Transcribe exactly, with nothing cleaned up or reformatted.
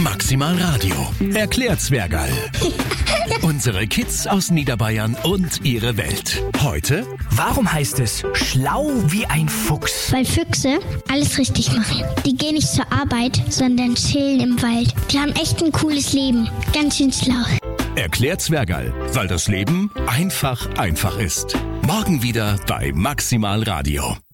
Maximal Radio. Erklärt Zwergerl. Unsere Kids aus Niederbayern und ihre Welt. Heute: Warum heißt es schlau wie ein Fuchs? Weil Füchse alles richtig machen. Die gehen nicht zur Arbeit, sondern chillen im Wald. Die haben echt ein cooles Leben. Ganz schön schlau. Erklärt Zwergerl, weil das Leben einfach einfach ist. Morgen wieder bei Maximal Radio.